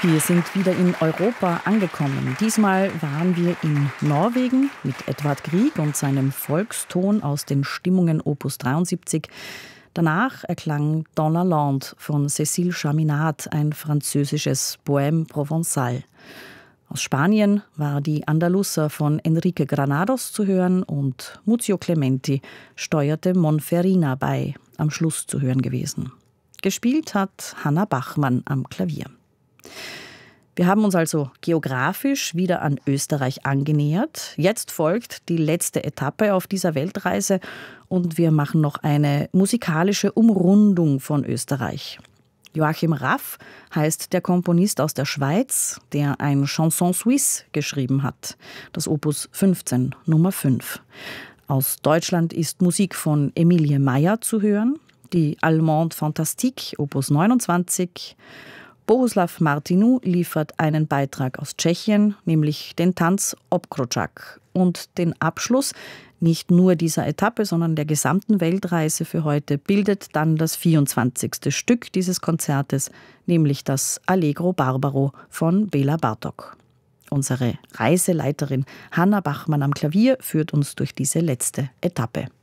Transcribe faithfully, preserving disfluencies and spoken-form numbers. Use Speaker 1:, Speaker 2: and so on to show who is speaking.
Speaker 1: Wir sind wieder in Europa angekommen. Diesmal waren wir in Norwegen mit Edvard Grieg und seinem Volkston aus den Stimmungen Opus dreiundsiebzig. Danach erklang Dans la Lande von Cécile Chaminade, ein französisches Poème provençal. Aus Spanien war die Andaluza von Enrique Granados zu hören und Muzio Clementi steuerte Monferrina bei, am Schluss zu hören gewesen. Gespielt hat Hanna Bachmann am Klavier. Wir haben uns also geografisch wieder an Österreich angenähert. Jetzt folgt die letzte Etappe auf dieser Weltreise und wir machen noch eine musikalische Umrundung von Österreich. Joachim Raff heißt der Komponist aus der Schweiz, der ein Chanson Suisse geschrieben hat, das Opus fünfzehn, Nummer fünf. Aus Deutschland ist Musik von Emilie Meyer zu hören, die Allemande Fantastique, Opus neunundzwanzig. Bohuslav Martinu liefert einen Beitrag aus Tschechien, nämlich den Tanz Obkročák. Und den Abschluss nicht nur dieser Etappe, sondern der gesamten Weltreise für heute bildet dann das vierundzwanzigste Stück dieses Konzertes, nämlich das Allegro Barbaro von Béla Bartók. Unsere Reiseleiterin Hanna Bachmann am Klavier führt uns durch diese letzte Etappe.